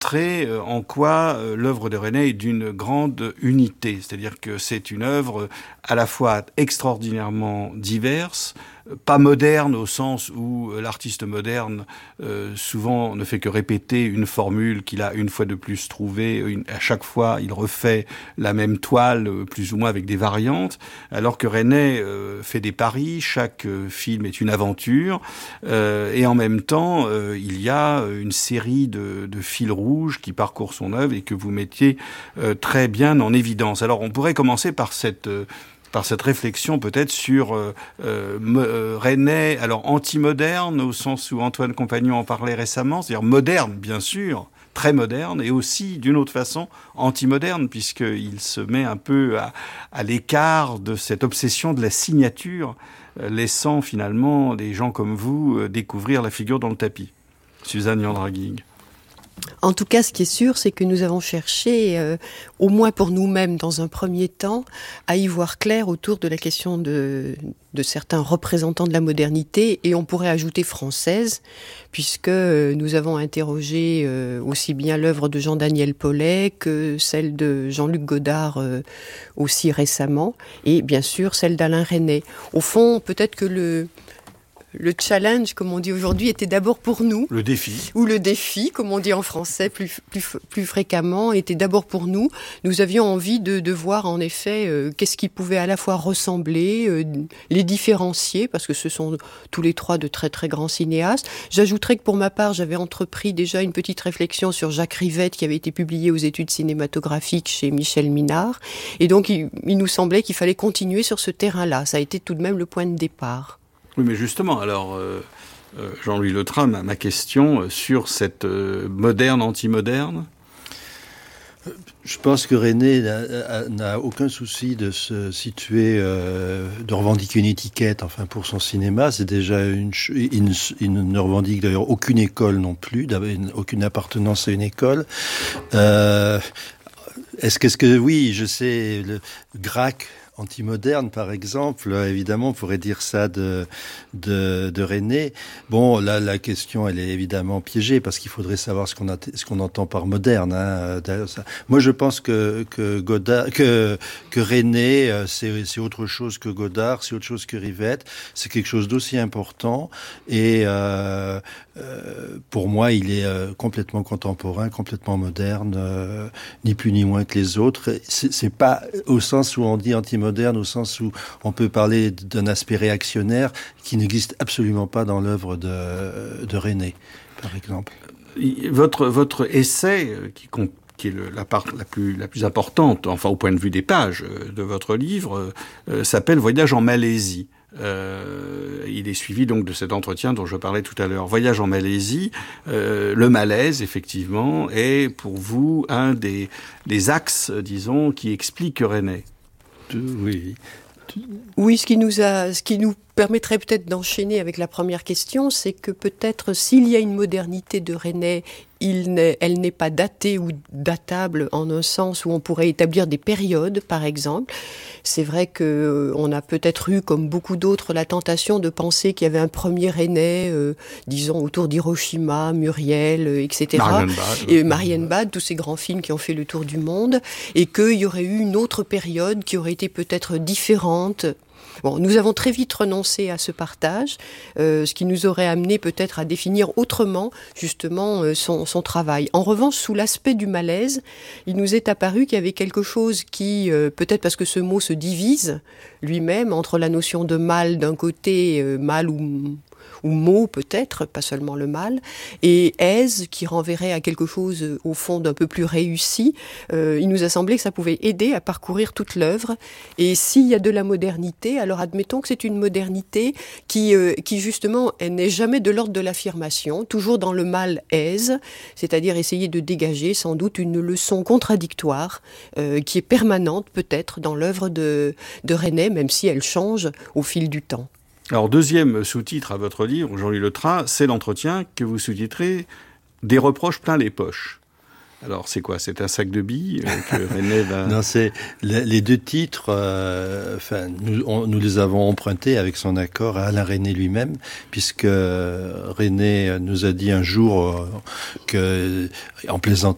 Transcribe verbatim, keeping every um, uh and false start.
montrer euh, en quoi euh, l'œuvre de René est d'une grande unité. C'est-à-dire que c'est une œuvre à la fois extraordinairement diverse, pas moderne au sens où l'artiste moderne euh, souvent ne fait que répéter une formule qu'il a une fois de plus trouvée. Une, à chaque fois, il refait la même toile, euh, plus ou moins avec des variantes, alors que René euh, fait des paris. Chaque euh, film est une aventure, euh, et en même temps, euh, il y a une série de, de fils rouges qui parcourent son œuvre et que vous mettiez euh, très bien en évidence. Alors, on pourrait commencer par cette euh, par cette réflexion peut-être sur euh, euh, René, alors anti-moderne, au sens où Antoine Compagnon en parlait récemment, c'est-à-dire moderne, bien sûr, très moderne, et aussi, d'une autre façon, anti-moderne, puisqu'il se met un peu à, à l'écart de cette obsession de la signature, euh, laissant finalement des gens comme vous euh, découvrir la figure dans le tapis. Suzanne Yandraguig. En tout cas, ce qui est sûr, c'est que nous avons cherché, euh, au moins pour nous-mêmes dans un premier temps, à y voir clair autour de la question de, de certains représentants de la modernité, et on pourrait ajouter française, puisque nous avons interrogé euh, aussi bien l'œuvre de Jean-Daniel Paulet que celle de Jean-Luc Godard euh, aussi récemment, et bien sûr celle d'Alain Resnais. Au fond, peut-être que le... Le challenge, comme on dit aujourd'hui, était d'abord pour nous. Le défi. Ou le défi, comme on dit en français plus, plus, plus fréquemment, était d'abord pour nous. Nous avions envie de, de voir en effet euh, qu'est-ce qui pouvait à la fois ressembler, euh, les différencier, parce que ce sont tous les trois de très très grands cinéastes. J'ajouterais que pour ma part, j'avais entrepris déjà une petite réflexion sur Jacques Rivette, qui avait été publié aux études cinématographiques chez Michel Minard. Et donc, il, il nous semblait qu'il fallait continuer sur ce terrain-là. Ça a été tout de même le point de départ. Oui, mais justement, alors, euh, euh, Jean-Louis Leutrin, ma, ma question sur cette euh, moderne anti-moderne. Je pense que René n'a, n'a aucun souci de se situer, euh, de revendiquer une étiquette, enfin, pour son cinéma. C'est déjà une, il, il ne revendique d'ailleurs aucune école non plus, aucune appartenance à une école. Euh, est-ce que, est-ce que, oui, je sais, le Grac, anti-moderne, par exemple, évidemment, on pourrait dire ça de, de, de René. Bon, là, la question, elle est évidemment piégée, parce qu'il faudrait savoir ce qu'on, a, ce qu'on entend par moderne. Hein. Ça. Moi, je pense que, que, Godard, que, que René, c'est, c'est autre chose que Godard, c'est autre chose que Rivette, c'est quelque chose d'aussi important, et euh, euh, pour moi, il est euh, complètement contemporain, complètement moderne, euh, ni plus ni moins que les autres. C'est, c'est pas au sens où on dit anti-moderne, moderne au sens où on peut parler d'un aspect réactionnaire qui n'existe absolument pas dans l'œuvre de, de René, par exemple. Votre, votre essai, qui, qui est le, la part la plus, la plus importante, enfin au point de vue des pages de votre livre, euh, s'appelle « Voyage en Malaisie ». Euh, il est suivi donc de cet entretien dont je parlais tout à l'heure. Voyage en Malaisie, euh, le malaise, effectivement, est pour vous un des, des axes, disons, qui explique René. Oui. Oui, ce qui nous a, ce qui nous permettrait peut-être d'enchaîner avec la première question, c'est que peut-être s'il y a une modernité de René, il n'est, elle n'est pas datée ou datable en un sens où on pourrait établir des périodes, par exemple. C'est vrai que euh, on a peut-être eu, comme beaucoup d'autres, la tentation de penser qu'il y avait un premier René, euh, disons autour d'Hiroshima, Muriel, euh, et cetera. Marienbad. Et Marienbad, tous ces grands films qui ont fait le tour du monde, et qu'il y aurait eu une autre période qui aurait été peut-être différente. Bon, nous avons très vite renoncé à ce partage, euh, ce qui nous aurait amené peut-être à définir autrement justement euh, son, son travail. En revanche, sous l'aspect du malaise, il nous est apparu qu'il y avait quelque chose qui, euh, peut-être parce que ce mot se divise lui-même entre la notion de mal d'un côté, euh, mal ou ou mot peut-être, pas seulement le mal, et aise qui renverrait à quelque chose au fond d'un peu plus réussi. Euh, il nous a semblé que ça pouvait aider à parcourir toute l'œuvre. Et s'il y a de la modernité, alors admettons que c'est une modernité qui, euh, qui justement n'est jamais de l'ordre de l'affirmation, toujours dans le mal aise, c'est-à-dire essayer de dégager sans doute une leçon contradictoire euh, qui est permanente peut-être dans l'œuvre de, de René, même si elle change au fil du temps. Alors, deuxième sous-titre à votre livre, Jean-Louis Leutrin, c'est l'entretien que vous sous-titrez « Des reproches plein les poches ». Alors, c'est quoi? C'est un sac de billes euh, que René va... Non, c'est les deux titres, euh, enfin, nous, on, nous les avons empruntés avec son accord à Alain Resnais lui-même, puisque René nous a dit un jour euh, que, en plaisantant,